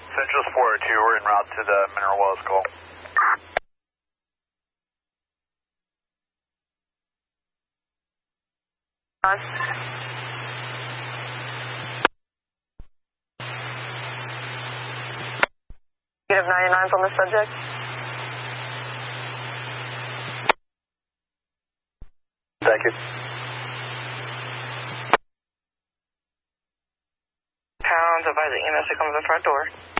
Central 402, we're en route to the Mineral Wells call. Negative 99's on the subject. Thank you. Pounds, advise the EMS to come to the front door.